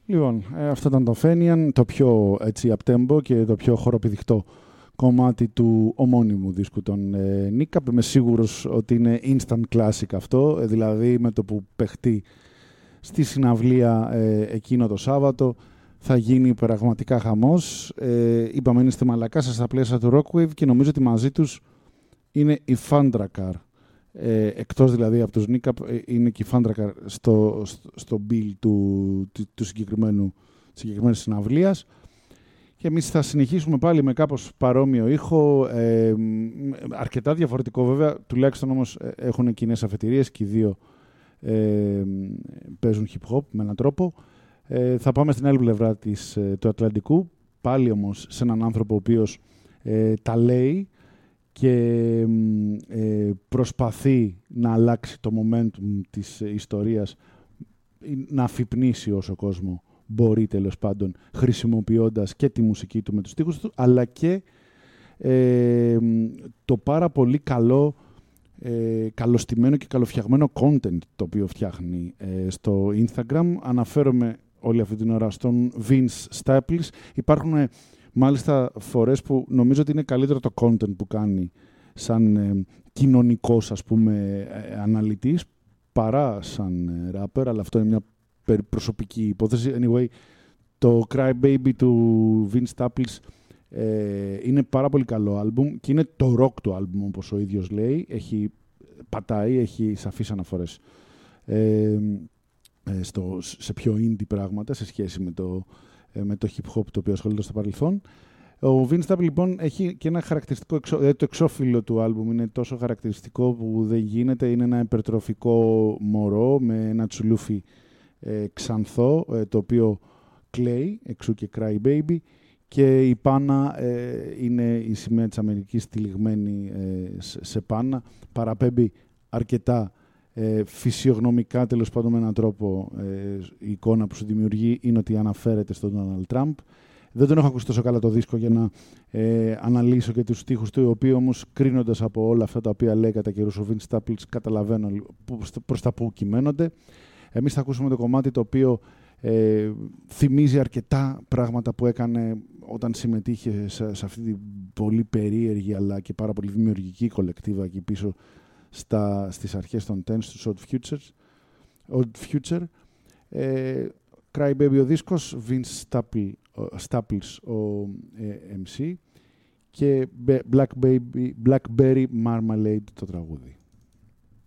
Λοιπόν, αυτό ήταν το Fenian, το πιο έτσι up-tempo και το πιο χοροπηδηχτό κομμάτι του ομώνυμου δίσκου των Nick. Είμαι σίγουρος ότι είναι instant classic αυτό, δηλαδή με το που παιχτεί στη συναυλία εκείνο το Σάββατο θα γίνει πραγματικά χαμός. Είπαμε είναι στη μαλακά σας στα πλαίσια του Rockwave και νομίζω ότι μαζί τους είναι η Thundercar. Εκτός δηλαδή από τους Nick είναι και η Thundercar στο bill του συγκεκριμένης συναυλίας. Και εμείς θα συνεχίσουμε πάλι με κάπως παρόμοιο ήχο, αρκετά διαφορετικό βέβαια, τουλάχιστον όμως έχουν κοινές αφετηρίες και οι δύο παίζουν hip-hop με έναν τρόπο. Θα πάμε στην άλλη πλευρά του Ατλαντικού, πάλι όμως σε έναν άνθρωπο ο οποίος τα λέει και προσπαθεί να αλλάξει το momentum της ιστορίας, να αφυπνίσει όσο κόσμο μπορεί τέλος πάντων, χρησιμοποιώντας και τη μουσική του με τους στίχους του, αλλά και το πάρα πολύ καλοστημένο και καλοφτιαγμένο content το οποίο φτιάχνει στο Instagram. Αναφέρομαι όλη αυτή την ώρα στον Vince Staples. Υπάρχουν μάλιστα φορές που νομίζω ότι είναι καλύτερο το content που κάνει σαν κοινωνικός, ας πούμε, αναλυτής, παρά σαν rapper, αλλά αυτό είναι μια προσωπική υπόθεση. Anyway, το Cry Baby του Vince Staples είναι πάρα πολύ καλό άλμπουμ και είναι το rock του άλμπουμ, όπως ο ίδιος λέει. Έχει σαφείς αναφορές σε πιο indie πράγματα σε σχέση με το hip-hop το οποίο ασχολείται στο παρελθόν. Ο Vince Staples λοιπόν έχει και ένα χαρακτηριστικό, το εξώφυλλο του άλμπουμ είναι τόσο χαρακτηριστικό που δεν γίνεται. Είναι ένα υπερτροφικό μωρό με ένα τσουλούφι ξανθό, το οποίο κλαίει, εξού και Cry Baby, και η πάνα είναι η σημαία της Αμερικής τυλιγμένη σε πάνα. Παραπέμπει αρκετά φυσιογνωμικά, τέλος πάντων με έναν τρόπο, η εικόνα που σου δημιουργεί είναι ότι αναφέρεται στον Donald Trump. Δεν τον έχω ακούσει τόσο καλά το δίσκο για να αναλύσω και τους στίχους του, οι οποίοι όμως, κρίνοντας από όλα αυτά τα οποία λέει κατά καιρούς ο Vince Staples, καταλαβαίνω προς τα που κυμαίνονται. Εμείς θα ακούσουμε το κομμάτι το οποίο θυμίζει αρκετά πράγματα που έκανε όταν συμμετείχε σε αυτή την πολύ περίεργη αλλά και πάρα πολύ δημιουργική κολεκτίβα εκεί πίσω στις αρχές των Tens, του Odd Future. Cry Baby ο δίσκος, Vince Staples ο MC και Blackberry Marmalade το τραγούδι.